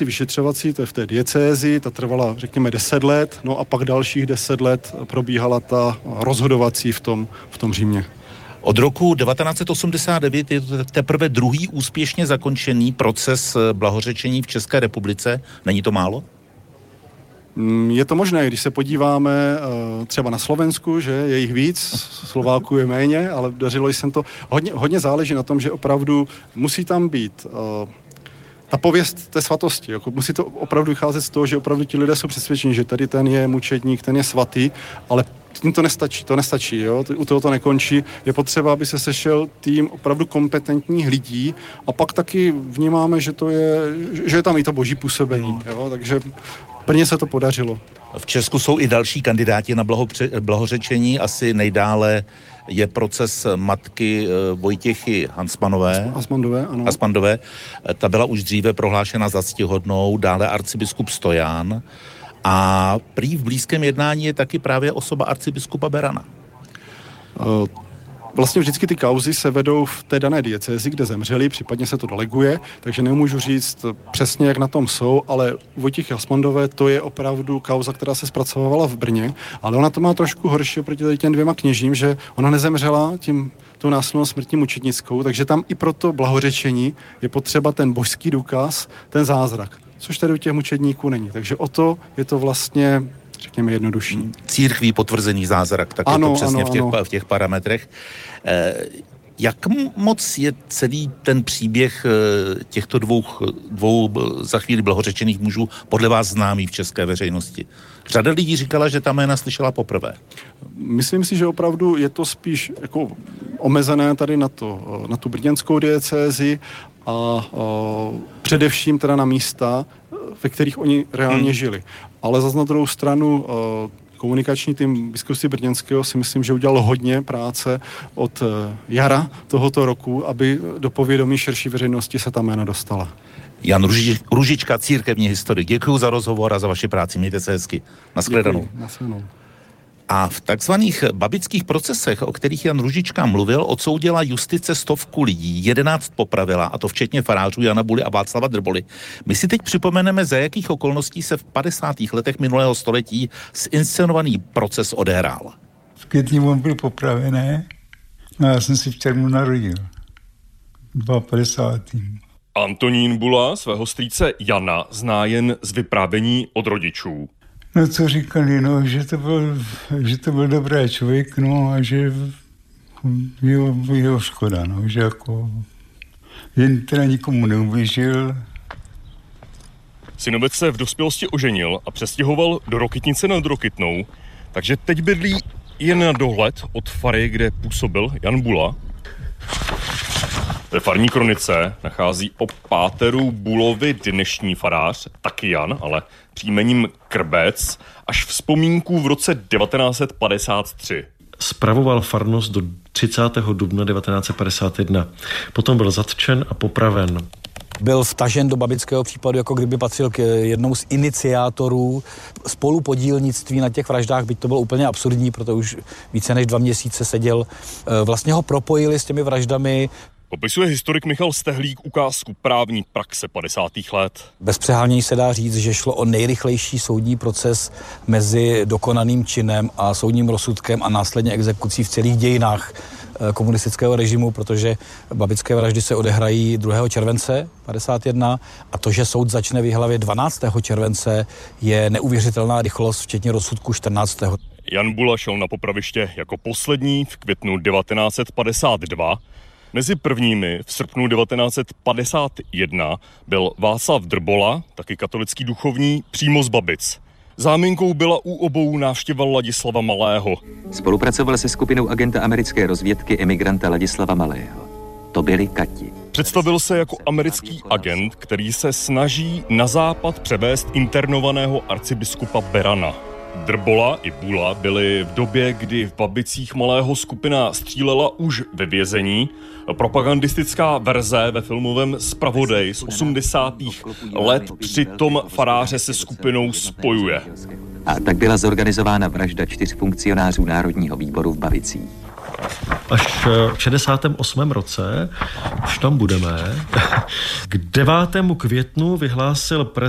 práci vyšetřovací, to je v té diecézi, ta trvala, řekněme, 10 let, no a pak dalších 10 let probíhala ta rozhodovací v tom Římě. Od roku 1989 je to teprve druhý úspěšně zakončený proces blahořečení v České republice. Není to málo? Je to možné, když se podíváme třeba na Slovensku, že je jich víc, Slováků je méně, ale dařilo jsem to. Hodně záleží na tom, že opravdu musí tam být ta pověst té svatosti. Jako musí to opravdu vycházet z toho, že opravdu ti lidé jsou přesvědčeni, že tady ten je mučedník, ten je svatý, ale tím to nestačí, jo? U toho to nekončí. Je potřeba, aby se sešel tým opravdu kompetentních lidí a pak taky vnímáme, že je tam i to boží působení, jo? Takže Brně se to podařilo. V Česku jsou i další kandidáti na blahořečení, asi nejdále je proces matky Vojtěchy Hansmanové. Ano. Hansmanové. Ta byla už dříve prohlášena za ctihodnou, dále arcibiskup Stojan a prý v blízkém jednání je taky právě osoba arcibiskupa Berana. Vlastně vždycky ty kauzy se vedou v té dané diecézi, kde zemřeli, případně se to deleguje, takže nemůžu říct přesně, jak na tom jsou, ale u Vojtěchy Hansmanové to je opravdu kauza, která se zpracovávala v Brně, ale ona to má trošku horší oproti těm dvěma kněžím, že ona nezemřela tou násilnou smrtí mučednickou, takže tam i pro to blahořečení je potřeba ten božský důkaz, ten zázrak, což tady u těch mučedníků není. Takže o to je to vlastně, řekněme, jednodušší. Církví potvrzený zázrak, tak ano, je to přesně ano. v těch parametrech. Jak moc je celý ten příběh těchto dvou za chvíli blahořečených mužů podle vás známý v české veřejnosti? Řada lidí říkala, že ta jména slyšela poprvé. Myslím si, že opravdu je to spíš jako omezené tady na tu brněnskou diecézi a především teda na místa, ve kterých oni reálně žili. Ale zase na druhou stranu komunikační tým biskupství brněnského si myslím, že udělal hodně práce od jara tohoto roku, aby do povědomí širší veřejnosti se ta jména dostala. Jan Růžička, církevní historik. Děkuji za rozhovor a za vaši práci. Mějte se hezky. Nashledanou. A v takzvaných babických procesech, o kterých Jan Růžička mluvil, odsoudila justice 100 lidí, 11 popravila, a to včetně farářů Jana Buly a Václava Drboly. My si teď připomeneme, za jakých okolností se v 50. letech minulého století zinscenovaný proces odehrál. V květnu on byl popravený, no já jsem si v červnu narodil. 52. Antonín Bula svého strýce Jana zná jen z vyprávění od rodičů. No co říkali, no, že to byl dobrý člověk, no a že jeho škoda, no, že jako jen teda nikomu neublížil. Synovec se v dospělosti oženil a přestěhoval do Rokytnice nad Rokytnou, takže teď bydlí jen na dohled od fary, kde působil Jan Bula. Ve farní kronice nachází o páteru Bulovi dnešní farář, taky Jan, ale příjmením Krbec, až vzpomínku v roce 1953. Spravoval farnost do 30. dubna 1951. Potom byl zatčen a popraven. Byl vtažen do babického případu, jako kdyby patřil k jednomu z iniciátorů spolupodílnictví na těch vraždách, byť to bylo úplně absurdní, protože už více než 2 měsíce seděl. Vlastně ho propojili s těmi vraždami. Popisuje historik Michal Stehlík ukázku právní praxe 50. let. Bez přehánění se dá říct, že šlo o nejrychlejší soudní proces mezi dokonaným činem a soudním rozsudkem a následně exekucí v celých dějinách komunistického režimu, protože babické vraždy se odehrají 2. července 51 a to, že soud začne v Jihlavě 12. července, je neuvěřitelná rychlost, včetně rozsudku 14. Jan Bula šel na popraviště jako poslední v květnu 1952. Mezi prvními v srpnu 1951 byl Václav Drbola, taky katolický duchovní, přímo z Babic. Záminkou byla u obou návštěva Ladislava Malého. Spolupracoval se skupinou agenta americké rozvědky emigranta Ladislava Malého. To byli Kati. Představil se jako americký agent, který se snaží na západ převést internovaného arcibiskupa Berana. Drbola i Bula byli v době, kdy v Babicích Malého skupina střílela, už ve vězení. Propagandistická verze ve filmovém Zpravodaj z 80. let přitom faráře se skupinou spojuje. A tak byla zorganizována vražda 4 funkcionářů Národního výboru v Babicích. Až v 68. roce, už tam budeme, k 9. květnu vyhlásil